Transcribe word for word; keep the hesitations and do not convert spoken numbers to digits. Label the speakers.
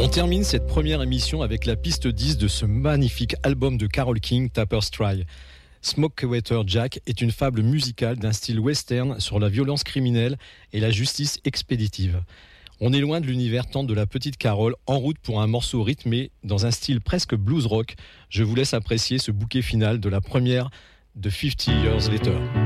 Speaker 1: On termine cette première émission avec la piste dix de ce magnifique album de Carole King, Tapper's Try. Smokewater Jack est une fable musicale d'un style western sur la violence criminelle et la justice expéditive. On est loin de l'univers tendre de la petite Carole, en route pour un morceau rythmé dans un style presque blues rock. Je vous laisse apprécier ce bouquet final de la première de Fifty Years Later.